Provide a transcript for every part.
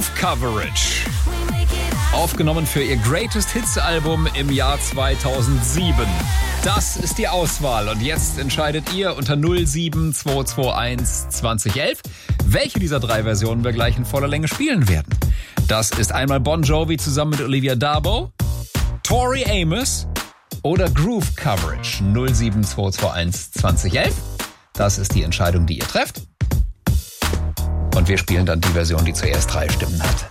Groove Coverage. Aufgenommen für ihr Greatest Hits Album im Jahr 2007. Das ist die Auswahl und jetzt entscheidet ihr unter 07221 2011, welche dieser 3 Versionen wir gleich in voller Länge spielen werden. Das ist einmal Bon Jovi zusammen mit Olivia Darbo, Tori Amos oder Groove Coverage 07221 2011. Das ist die Entscheidung, die ihr trefft. Und wir spielen dann die Version, die zuerst 3 Stimmen hat.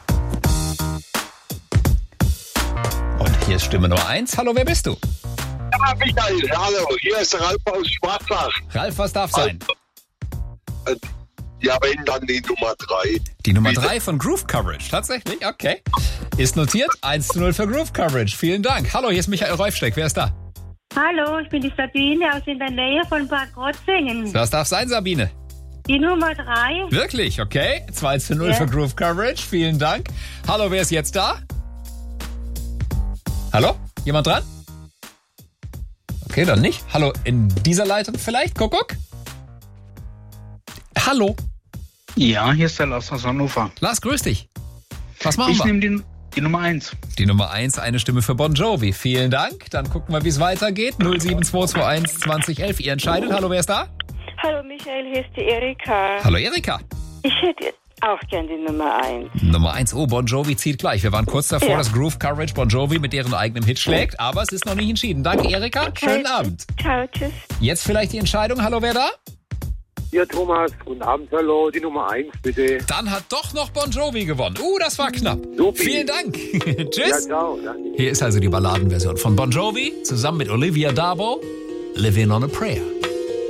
Und hier ist Stimme Nummer 1. Hallo, wer bist du? Ja, Michael, hallo, hier ist Ralf aus Schwarzach. Ralf, was darf sein? Ja, wenn dann die Nummer 3. Die Nummer 3 von Groove Coverage, tatsächlich, okay. Ist notiert, 1:0 für Groove Coverage. Vielen Dank. Hallo, hier ist Michael Reufsteck, wer ist da? Hallo, ich bin die Sabine aus in der Nähe von Bad Krotzingen. Was darf sein, Sabine? Die Nummer 3. Wirklich, okay. 2:0 für Groove Coverage, vielen Dank. Hallo, wer ist jetzt da? Hallo? Jemand dran? Okay, dann nicht. Hallo, in dieser Leitung vielleicht? Kuckuck? Hallo? Ja, hier ist der Lars aus Hannover. Lars, grüß dich. Was machen Ich wir? nehme die Nummer 1. Die Nummer 1, eine Stimme für Bon Jovi. Vielen Dank. Dann gucken wir, wie es weitergeht. 07221 2011. Ihr entscheidet. Hallo, wer ist da? Hallo Michael, hier ist die Erika. Hallo, Erika. Ich hätte auch gern die Nummer 1. Nummer 1. Oh, Bon Jovi zieht gleich. Wir waren kurz davor, Ja. dass Groove Coverage Bon Jovi mit deren eigenem Hit schlägt. Aber es ist noch nicht entschieden. Danke, Erika. Schönen Abend. Ciao, tschüss. Jetzt vielleicht die Entscheidung. Hallo, wer da? Ja, Thomas, guten Abend, hallo, die Nummer 1, bitte. Dann hat doch noch Bon Jovi gewonnen. Das war knapp. Supi. Vielen Dank. Ja, Tschüss. ciao, danke. Hier ist also die Balladenversion von Bon Jovi zusammen mit Olivia Darbo. Living on a Prayer.